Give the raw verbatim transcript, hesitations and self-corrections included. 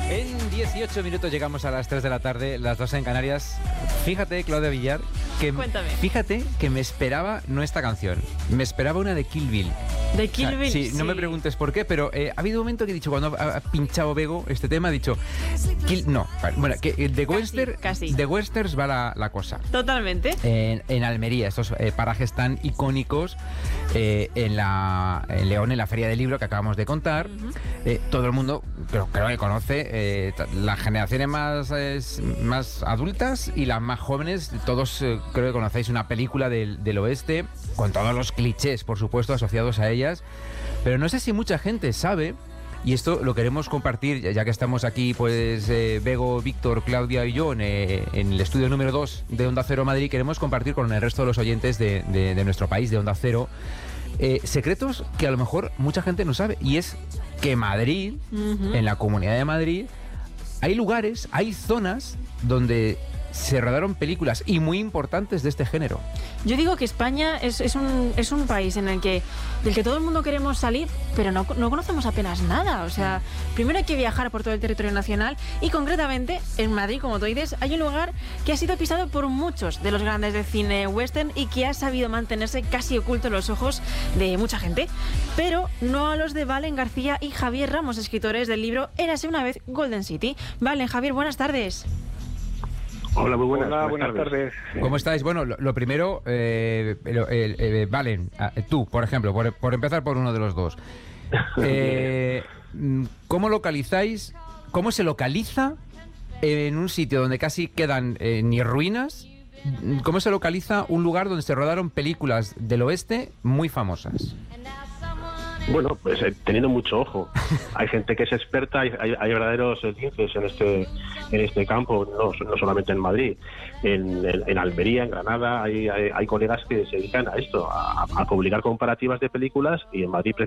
En dieciocho minutos llegamos a las tres de la tarde, las dos en Canarias. Fíjate, Claudia Villar, que Cuéntame. fíjate que me esperaba no esta canción, me esperaba una de Kill Bill. De Kill O sea, Bill, sí, sí. no me preguntes por qué, pero eh, ha habido un momento que he dicho, cuando ha, ha pinchado Bego este tema, ha dicho, Kill, no, bueno, que eh, de, Casi, Western, casi. de Westerns va la, la cosa. Totalmente. En, en Almería, estos eh, parajes tan icónicos, eh, en, la, en León, en la Feria del Libro que acabamos de contar, Uh-huh. eh, todo el mundo creo, creo que conoce, eh, t- las generaciones más, eh, más adultas y las más jóvenes, todos eh, creo que conocéis una película del, del oeste, con todos los clichés, por supuesto, asociados a ellas, pero no sé si mucha gente sabe. Y esto lo queremos compartir, ya que estamos aquí, pues, eh, Bego, Víctor, Claudia y yo, en, eh, en el estudio número dos de Onda Cero Madrid, queremos compartir con el resto de los oyentes de, de- de nuestro país, de Onda Cero, eh, secretos que a lo mejor mucha gente no sabe. Y es que Madrid, Ujú. en la Comunidad de Madrid, hay lugares, hay zonas donde se rodaron películas y muy importantes de este género. Yo digo que España es, es, un, es un país en el que, del que todo el mundo queremos salir, pero no, no conocemos apenas nada. O sea, primero hay que viajar por todo el territorio nacional y concretamente en Madrid, como tú dices, hay un lugar que ha sido pisado por muchos de los grandes del cine western y que ha sabido mantenerse casi oculto en los ojos de mucha gente. Pero no a los de Valen García y Javier Ramos, escritores del libro Érase una vez Golden City. Valen, Javier, buenas tardes. Hola, muy buenas, Hola, buenas, buenas tardes. tardes. ¿Cómo estáis? Bueno, lo, lo primero, eh, lo- el- eh, Valen, ah, tú, por ejemplo, por, por empezar por uno de los dos. Eh, mm, ¿Cómo localizáis, cómo se localiza en un sitio donde casi quedan eh, ni ruinas? mm, ¿Cómo se localiza un lugar donde se rodaron películas del oeste muy famosas? Bueno, pues eh, teniendo mucho ojo. Hay gente que es experta, hay, hay, hay verdaderos linces en este en este campo, no, no solamente en Madrid, en, en, en Almería, en Granada, hay, hay, hay colegas que se dedican a esto, a, a publicar comparativas de películas, y en Madrid